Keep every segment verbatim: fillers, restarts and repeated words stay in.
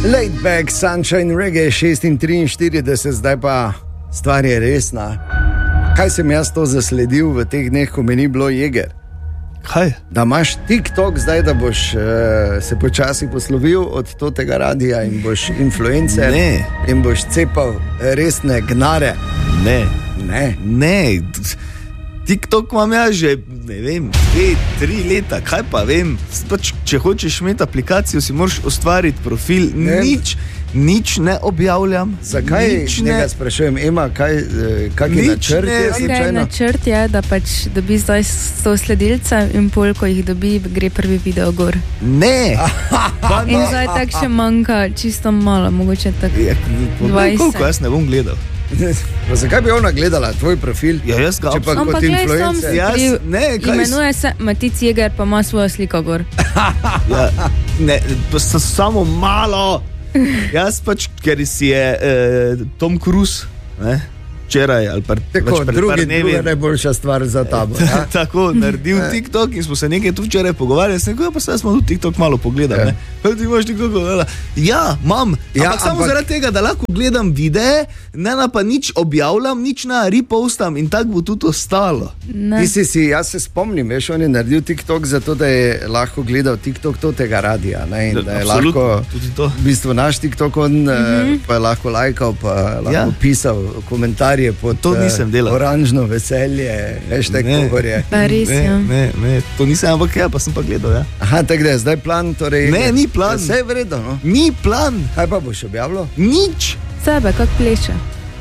Laid back, sunshine, reggae, šest triinštirideset, zdaj pa stvar je resna. Kaj sem jaz to zasledil v teh dneh, ko mi ni bilo jeger? Kaj? Da imaš TikTok zdaj, da boš uh, se počasi poslovil od tega radija in boš influencer. Ne. In boš cepal resne gnare. Ne. Ne. Ne. TikTok imam ja že, ne vem, dve, tri leta, kaj pa vem. Pač, če hočeš imeti aplikacijo, si moraš ustvariti profil. Ne. Nič, nič ne objavljam. Zakaj nič njega ne sprašujem, Ema, kaj, kak je načrt? Ne, je Okay, slučajno? načrt je, da pač dobi zdaj sto sledilcev in pol, ko jih dobi, gre prvi video gor. Ne. In zdaj tak še manjka čisto malo, mogoče tak Ja, dvajset. koliko jaz ne bom gledal. Pa zakaj bi ona gledala tvoj profil? Ja, jaz ga Če pa Ampak kot glej, sam influencer. si Jaz- kriv. ne, kaj- Imenuje se Matic Jeger, pa ima svojo sliko gor. Ja, ne, pa s- samo malo. Jaz pač, ker si je eh, Tom Cruise, ne, včeraj ali pa Tako, pred drugi, par dnevi, druga najboljša stvar za tabo. Ja? tako naredil TikTok in smo se nekaj tu včeraj pogovarjali, sem rekel, ja, pa zdaj smo tu TikTok malo pogledali, Ja. ne. Pa ti imaš TikTok, gledala. Ja, imam, Ja, ampak samo ampak- zaradi tega, da lahko gledam videe, ne na pa nič objavljam, nič na repostam in tako bo tudi ostalo. Ne. Ti si, si, jaz se spomnim, veš, on je naredil TikTok zato, da je lahko gledal TikTok tega radija. Ne, in Ja, da je absolutno, lahko, tudi to. v bistvu naš TikTok, on mm-hmm. pa je lahko lajkal, pa lahko Ja. pisal komentarje pod To nisem delal. oranžno veselje, hashtag Ne. Pohorje. Pa res, Ne, ja. ne, ne, to nisem, ampak ja, pa sem pa gledal, ja. Aha, tako da je zdaj plan, torej... Ne, ni plan. Vse je vredno, no? Ni plan, Kaj pa boš objavljal? nič. Sebe, kak pleše.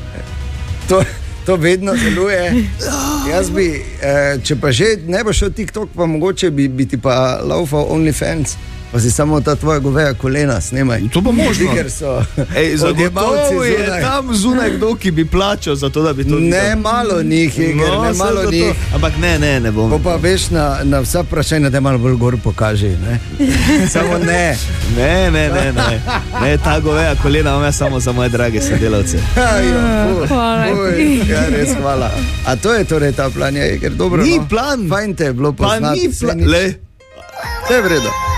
To, to vedno deluje. Jaz bi, eh, če pa že ne boš šel TikTok, pa mogoče bi, bi ti pa laufal OnlyFans, pa si samo ta tvoja goveja kolena snemaj. To pa možno. Ker so Ej, odjemalci zagotovo je zunaj. tam zunaj kdo, ki bi plačal za to, da bi to Ne videl. malo njih, Jeger, No, ne saj malo zato. njih. Ampak ne, ne, ne bom. Ko pa veš na, na vsa vprašanja, da malo bolj gor pokaži. Ne? Samo ne. Ne, ne, ne, ne. Ne, ta goveja kolena imam jaz samo za moje drage sodelavce. Ajo, Hvala fuj, ti. ja, res hvala. A to je torej ta plan, je, ker dobro. Ni no? plan. Fajn te je bilo Pa poznati. ni saj plan. nič. Le, Vse je v redu.